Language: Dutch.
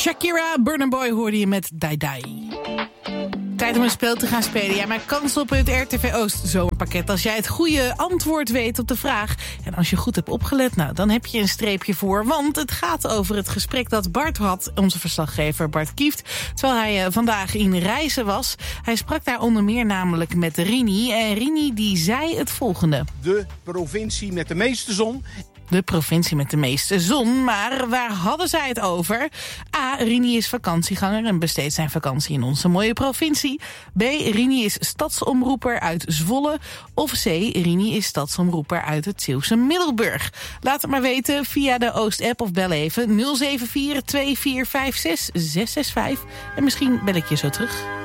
Shakira, Burna Boy hoorde je met Dai Dai. Tijd om een spel te gaan spelen. Ja, maak kans op het RTV Oost zomerpakket als jij het goede antwoord weet op de vraag. En als je goed hebt opgelet, nou, dan heb je een streepje voor. Want het gaat over het gesprek dat Bart had, onze verslaggever Bart Kieft, terwijl hij vandaag in Reizen was. Hij sprak daar onder meer namelijk met Rini. En Rini die zei het volgende. De provincie met de meeste zon. De provincie met de meeste zon, maar waar hadden zij het over? A. Rini is vakantieganger en besteedt zijn vakantie in onze mooie provincie. B. Rini is stadsomroeper uit Zwolle. Of C. Rini is stadsomroeper uit het Zeeuwse Middelburg. Laat het maar weten via de Oost-app of bel even 074 2456 665. En misschien bel ik je zo terug.